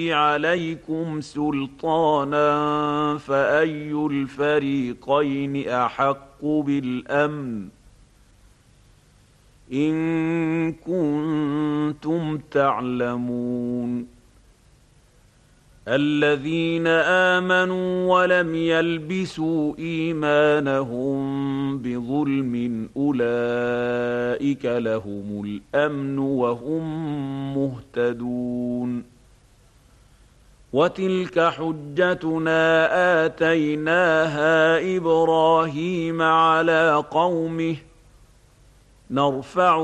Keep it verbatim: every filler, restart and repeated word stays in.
به عليكم سلطانا فأي الفريقين أحق بالأمن إن كنتم تعلمون الذين آمنوا ولم يلبسوا إيمانهم بظلم أولئك لهم الأمن وهم مهتدون وتلك حجتنا آتيناها إبراهيم على قومه نرفع